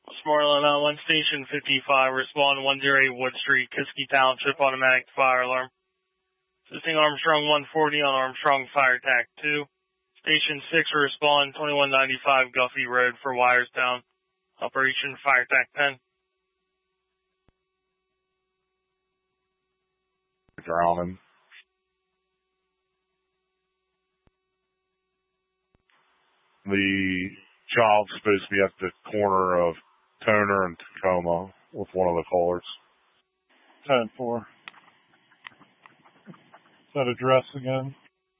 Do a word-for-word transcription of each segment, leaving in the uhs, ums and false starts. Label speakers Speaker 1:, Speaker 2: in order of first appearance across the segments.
Speaker 1: Westmoreland uh, one Station fifty-five, respond one oh eight Wood Street, Kiski Township, automatic fire alarm. Assisting Armstrong one forty on Armstrong Fire Tac two. Station six, respond twenty-one ninety-five Guffey Road for wires down. Operation Fire Tac ten.
Speaker 2: Drowning. The child's supposed to be at the corner of Toner and Tacoma with one of the callers.
Speaker 3: ten four. Is that address again?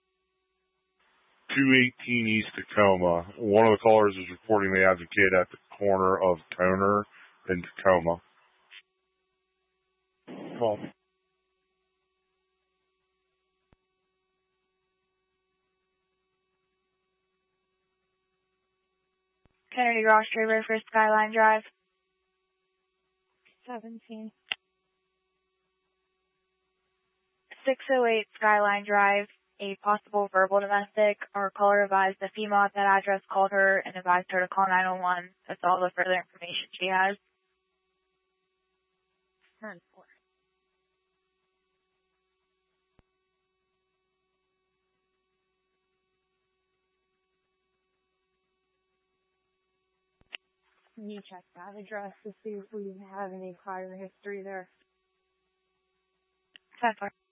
Speaker 2: two eighteen East Tacoma. One of the callers is reporting they have a kid at the corner of Toner and Tacoma.
Speaker 3: Call.
Speaker 4: Kennedy Ross Driver for Skyline Drive.
Speaker 5: seventeen.
Speaker 4: six oh eight Skyline Drive, a possible verbal domestic. Our caller advised the female at that address called her and advised her to call nine one one. That's all the further information she has.
Speaker 5: ten four. Can you check that address to see if we have any prior history there?
Speaker 4: ten four.